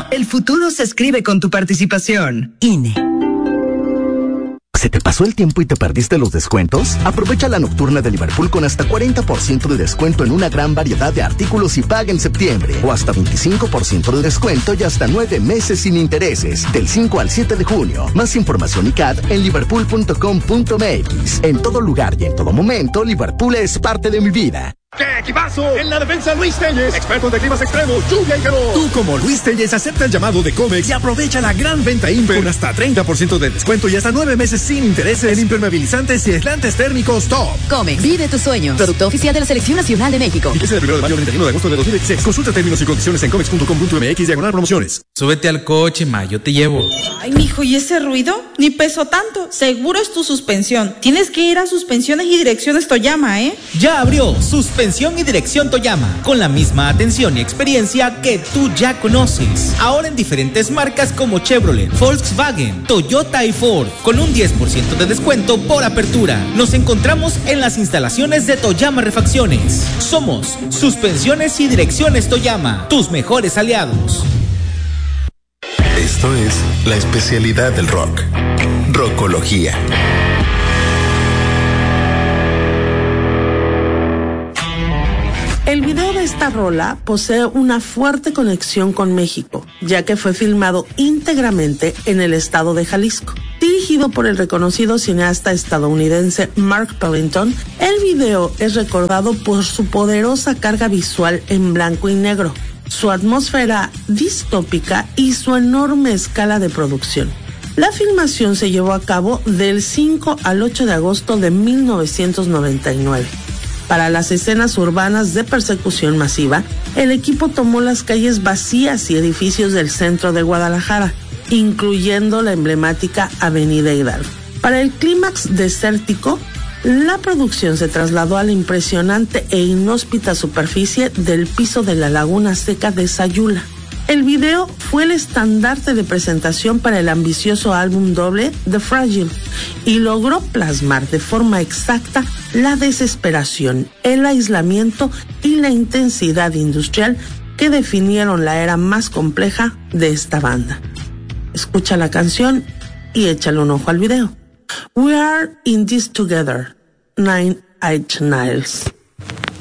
El futuro se escribe con tu participación. INE. ¿Se te pasó el tiempo y te perdiste los descuentos? Aprovecha la nocturna de Liverpool con hasta 40% de descuento en una gran variedad de artículos y paga en septiembre. O hasta 25% de descuento y hasta 9 meses sin intereses. Del 5 al 7 de junio. Más información y CAD en liverpool.com.mx. En todo lugar y en todo momento, Liverpool es parte de mi vida. ¡Qué equipazo! En la defensa, Luis Telles, experto de climas extremos, lluvia y calor. Tú, como Luis Telles, acepta el llamado de Comex y aprovecha la gran venta Imper con hasta 30% de descuento y hasta 9 meses sin intereses en impermeabilizantes y aislantes térmicos top. Comex, vive tus sueños. Producto oficial de la Selección Nacional de México. Fíjese del 1 de mayo al 31 de agosto de 2016. Consulta términos y condiciones en comex.com.mx/promociones. Súbete al coche, ma, yo te llevo. Ay, mijo, ¿y ese ruido? Ni pesó tanto. Seguro es tu suspensión. Tienes que ir a Suspensiones y Direcciones Toyama, ¿eh? Ya abrió Suspensión y Dirección Toyama, con la misma atención y experiencia que tú ya conoces. Ahora en diferentes marcas como Chevrolet, Volkswagen, Toyota y Ford, con un 10% de descuento por apertura. Nos encontramos en las instalaciones de Toyama Refacciones. Somos Suspensiones y Direcciones Toyama, tus mejores aliados. Esto es la especialidad del rock, Rockología. El video de esta rola posee una fuerte conexión con México, ya que fue filmado íntegramente en el estado de Jalisco. Dirigido por el reconocido cineasta estadounidense Mark Pellington, el video es recordado por su poderosa carga visual en blanco y negro, su atmósfera distópica y su enorme escala de producción. La filmación se llevó a cabo del 5 al 8 de agosto de 1999. Para las escenas urbanas de persecución masiva, el equipo tomó las calles vacías y edificios del centro de Guadalajara, incluyendo la emblemática Avenida Hidalgo. Para el clímax desértico, la producción se trasladó a la impresionante e inhóspita superficie del piso de la laguna seca de Sayula. El video fue el estandarte de presentación para el ambicioso álbum doble The Fragile y logró plasmar de forma exacta la desesperación, el aislamiento y la intensidad industrial que definieron la era más compleja de esta banda. Escucha la canción y échale un ojo al video. We are in this together, Nine Inch Nails.